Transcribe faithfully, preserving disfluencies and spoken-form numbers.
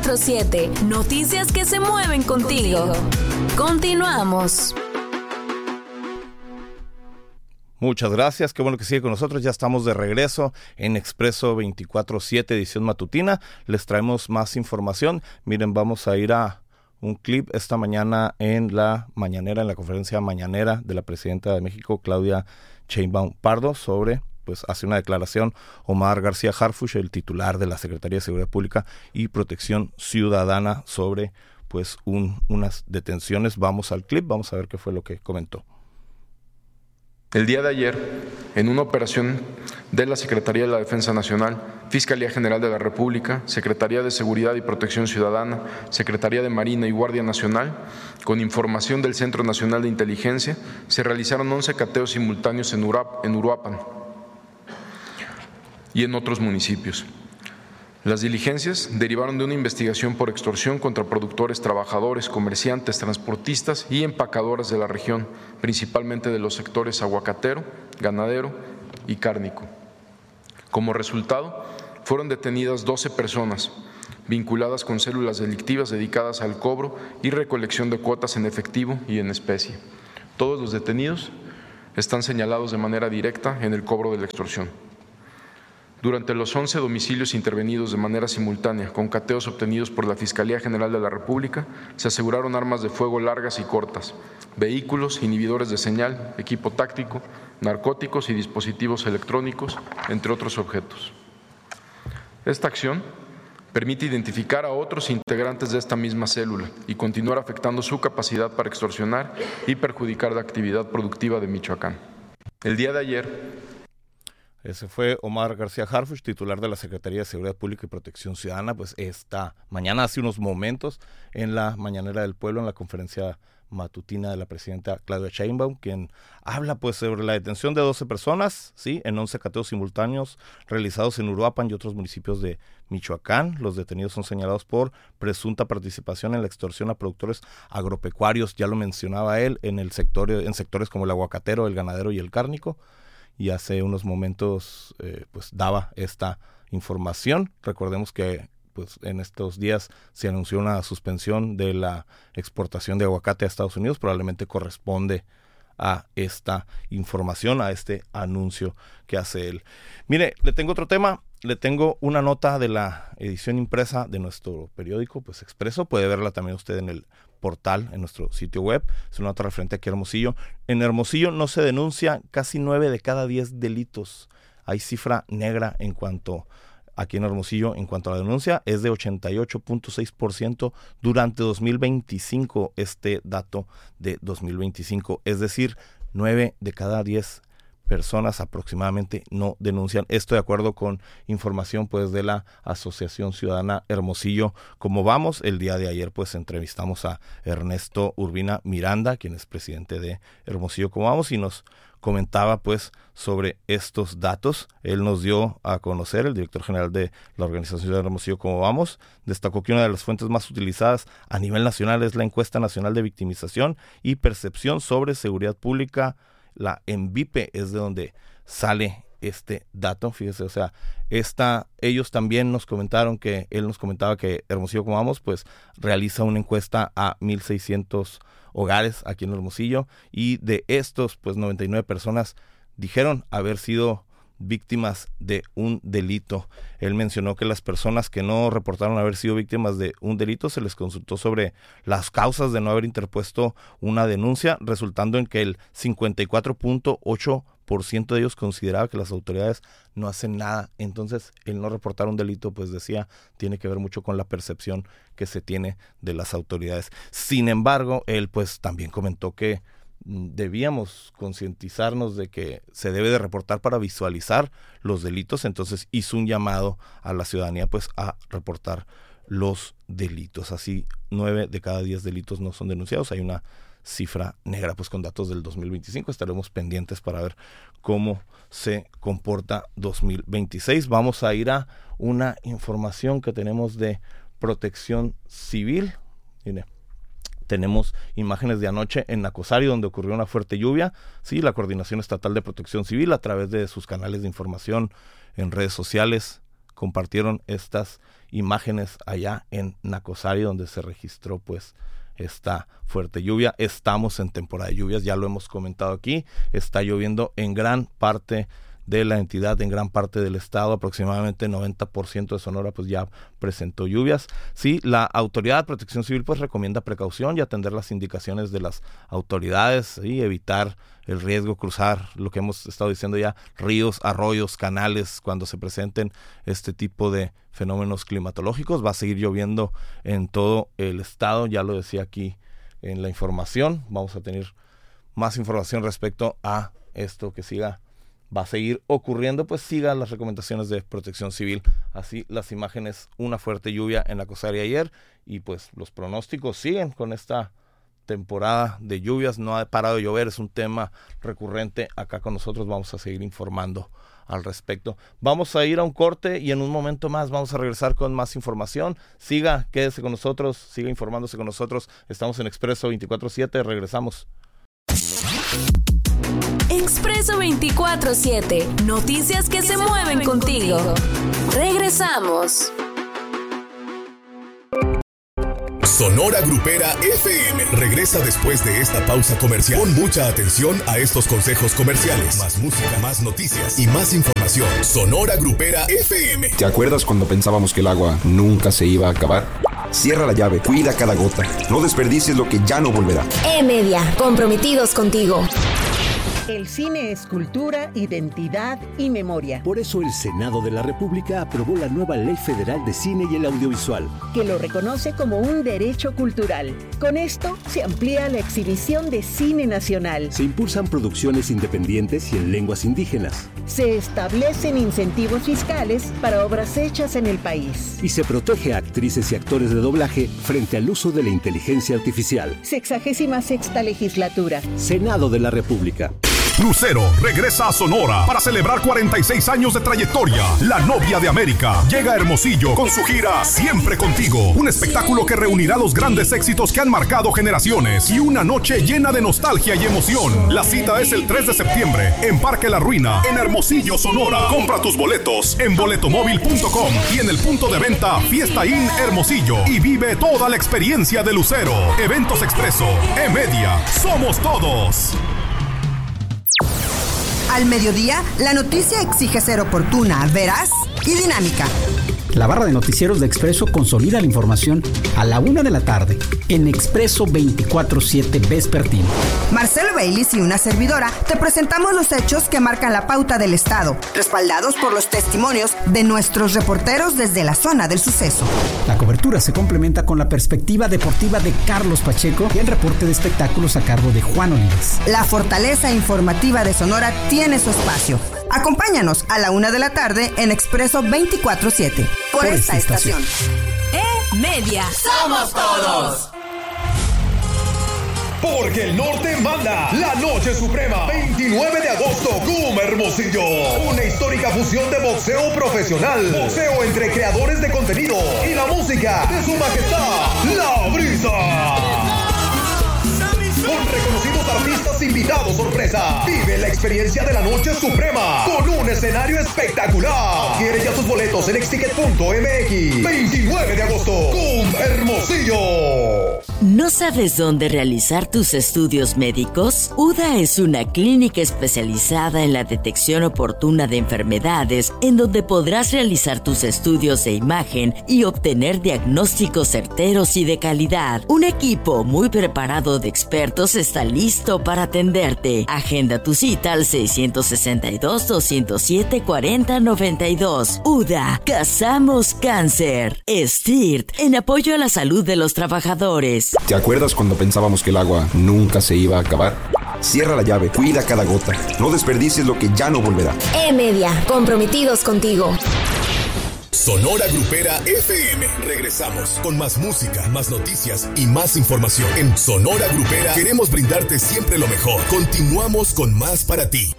veinticuatro siete. Noticias que se mueven contigo. Continuamos. Muchas gracias, qué bueno que sigue con nosotros. Ya estamos de regreso en Expreso veinticuatro siete, edición matutina. Les traemos más información. Miren, vamos a ir a un clip esta mañana en la mañanera, en la conferencia mañanera de la presidenta de México, Claudia Sheinbaum Pardo, sobre, pues hace una declaración Omar García Harfuch, el titular de la Secretaría de Seguridad Pública y Protección Ciudadana, sobre pues un, unas detenciones. Vamos al clip, vamos a ver qué fue lo que comentó. El día de ayer, en una operación de la Secretaría de la Defensa Nacional, Fiscalía General de la República, Secretaría de Seguridad y Protección Ciudadana, Secretaría de Marina y Guardia Nacional, con información del Centro Nacional de Inteligencia, se realizaron once cateos simultáneos en, Urap, en Uruapan y en otros municipios. Las diligencias derivaron de una investigación por extorsión contra productores, trabajadores, comerciantes, transportistas y empacadoras de la región, principalmente de los sectores aguacatero, ganadero y cárnico. Como resultado, fueron detenidas doce personas vinculadas con células delictivas dedicadas al cobro y recolección de cuotas en efectivo y en especie. Todos los detenidos están señalados de manera directa en el cobro de la extorsión. Durante los once domicilios intervenidos de manera simultánea con cateos obtenidos por la Fiscalía General de la República, se aseguraron armas de fuego largas y cortas, vehículos, inhibidores de señal, equipo táctico, narcóticos y dispositivos electrónicos, entre otros objetos. Esta acción permite identificar a otros integrantes de esta misma célula y continuar afectando su capacidad para extorsionar y perjudicar la actividad productiva de Michoacán. El día de ayer, Ese fue Omar García Harfuch, titular de la Secretaría de Seguridad Pública y Protección Ciudadana, pues esta mañana, hace unos momentos, en la Mañanera del Pueblo, en la conferencia matutina de la presidenta Claudia Sheinbaum, quien habla pues sobre la detención de doce personas, sí, en once cateos simultáneos realizados en Uruapan y otros municipios de Michoacán. Los detenidos son señalados por presunta participación en la extorsión a productores agropecuarios, ya lo mencionaba él, en el sector, en sectores como el aguacatero, el ganadero y el cárnico. Y hace unos momentos eh, pues daba esta información. Recordemos que pues en estos días se anunció una suspensión de la exportación de aguacate a Estados Unidos, probablemente corresponde a esta información, a este anuncio que hace él. Mire, le tengo otro tema, le tengo una nota de la edición impresa de nuestro periódico, pues Expreso, puede verla también usted en el portal, en nuestro sitio web. Es una nota referente aquí a Hermosillo. En Hermosillo no se denuncia casi nueve de cada diez delitos. Hay cifra negra en cuanto, aquí en Hermosillo, en cuanto a la denuncia, es de ochenta y ocho punto seis por ciento durante dos mil veinticinco, este dato de dos mil veinticinco, es decir, nueve de cada diez personas aproximadamente no denuncian. Esto de acuerdo con información pues de la Asociación Ciudadana Hermosillo. Como vamos, el día de ayer pues entrevistamos a Ernesto Urbina Miranda, quien es presidente de Hermosillo Como Vamos, y nos comentaba pues sobre estos datos. Él nos dio a conocer, el director general de la Organización de Hermosillo Como Vamos, destacó que una de las fuentes más utilizadas a nivel nacional es la Encuesta Nacional de Victimización y Percepción sobre Seguridad Pública. La ENVIPE es de donde sale este dato, fíjese, o sea, esta, ellos también nos comentaron que, él nos comentaba que Hermosillo Como Vamos, pues realiza una encuesta a mil seiscientos hogares aquí en Hermosillo, y de estos, pues noventa y nueve personas dijeron haber sido víctimas de un delito. Él mencionó que las personas que no reportaron haber sido víctimas de un delito se les consultó sobre las causas de no haber interpuesto una denuncia, resultando en que el cincuenta y cuatro punto ocho por ciento de ellos consideraba que las autoridades no hacen nada. Entonces, el no reportar un delito, pues decía, tiene que ver mucho con la percepción que se tiene de las autoridades. Sin embargo, él pues también comentó que debíamos concientizarnos de que se debe de reportar para visualizar los delitos, entonces hizo un llamado a la ciudadanía pues a reportar los delitos. Así nueve de cada diez delitos no son denunciados. Hay una cifra negra pues con datos del dos mil veinticinco. Estaremos pendientes para ver cómo se comporta dos mil veintiséis. Vamos a ir a una información que tenemos de Protección Civil. Mire, tenemos imágenes de anoche en Nacosari, donde ocurrió una fuerte lluvia. Sí, la Coordinación Estatal de Protección Civil, a través de sus canales de información en redes sociales, compartieron estas imágenes allá en Nacozari, donde se registró pues esta fuerte lluvia. Estamos en temporada de lluvias, ya lo hemos comentado aquí, está lloviendo en gran parte de la entidad, en gran parte del estado, aproximadamente noventa por ciento de Sonora pues ya presentó lluvias. Sí, la Autoridad de Protección Civil pues recomienda precaución y atender las indicaciones de las autoridades y evitar el riesgo, cruzar lo que hemos estado diciendo ya, ríos, arroyos, canales, cuando se presenten este tipo de fenómenos climatológicos. Va a seguir lloviendo en todo el estado, ya lo decía aquí en la información. Vamos a tener más información respecto a esto que siga va a seguir ocurriendo, pues sigan las recomendaciones de Protección Civil. Así las imágenes, una fuerte lluvia en Nacozari ayer, y pues los pronósticos siguen con esta temporada de lluvias. No ha parado de llover, es un tema recurrente acá con nosotros. Vamos a seguir informando al respecto. Vamos a ir a un corte y en un momento más vamos a regresar con más información. Siga, quédese con nosotros, siga informándose con nosotros. Estamos en Expreso veinticuatro siete, regresamos. Expreso veinticuatro siete. Noticias que, que se, se mueven, mueven contigo. contigo. Regresamos. Sonora Grupera F M regresa después de esta pausa comercial. Pon mucha atención a estos consejos comerciales. Más música, más noticias y más información. Sonora Grupera F M. ¿Te acuerdas cuando pensábamos que el agua nunca se iba a acabar? Cierra la llave, cuida cada gota. No desperdicies lo que ya no volverá. E-Media, comprometidos contigo. El cine es cultura, identidad y memoria. Por eso el Senado de la República aprobó la nueva Ley Federal de Cine y el Audiovisual, que lo reconoce como un derecho cultural. Con esto se amplía la exhibición de cine nacional. Se impulsan producciones independientes y en lenguas indígenas. Se establecen incentivos fiscales para obras hechas en el país. Y se protege a actrices y actores de doblaje frente al uso de la inteligencia artificial. Sexagésima sexta legislatura. Senado de la República. Lucero regresa a Sonora para celebrar cuarenta y seis años de trayectoria. La Novia de América llega a Hermosillo con su gira Siempre Contigo, un espectáculo que reunirá los grandes éxitos que han marcado generaciones y una noche llena de nostalgia y emoción. La cita es el tres de septiembre en Parque La Ruina, en Hermosillo, Sonora. Compra tus boletos en boletomóvil punto com y en el punto de venta Fiesta Inn Hermosillo y vive toda la experiencia de Lucero. Eventos Expreso, E-Media, somos todos. Al mediodía, la noticia exige ser oportuna, veraz y dinámica. La barra de noticieros de Expreso consolida la información a la una de la tarde en Expreso veinticuatro siete Vespertino. Marcelo Baylis y una servidora te presentamos los hechos que marcan la pauta del Estado, respaldados por los testimonios de nuestros reporteros desde la zona del suceso. La cobertura se complementa con la perspectiva deportiva de Carlos Pacheco y el reporte de espectáculos a cargo de Juan Olives. La fortaleza informativa de Sonora tiene su espacio. Acompáñanos a la una de la tarde en Expreso veinticuatro siete. Por, por esta, esta estación. E-Media. ¡Somos todos! Porque el norte manda. La Noche Suprema, veintinueve de agosto, C U M Hermosillo. Una histórica fusión de boxeo profesional, boxeo entre creadores de contenido y la música de su majestad, La Brisa. Con reconocidos artistas invitados sorpresa. Vive la experiencia de la Noche Suprema con un escenario espectacular. Adquiere ya tus boletos en exticket punto m x. veintinueve de agosto, C U M Hermosillo. ¿No sabes dónde realizar tus estudios médicos? U D A es una clínica especializada en la detección oportuna de enfermedades, en donde podrás realizar tus estudios de imagen y obtener diagnósticos certeros y de calidad. Un equipo muy preparado de expertos está listo para atenderte. Agenda tu cita al seiscientos sesenta y dos, doscientos siete, cuarenta, noventa y dos. U D A, cazamos cáncer. S T I R T, en apoyo a la salud de los trabajadores. ¿Te acuerdas cuando pensábamos que el agua nunca se iba a acabar? Cierra la llave, cuida cada gota. No desperdicies lo que ya no volverá. E-Media, comprometidos contigo. Sonora Grupera F M. Regresamos con más música, más noticias y más información. En Sonora Grupera queremos brindarte siempre lo mejor. Continuamos con más para ti.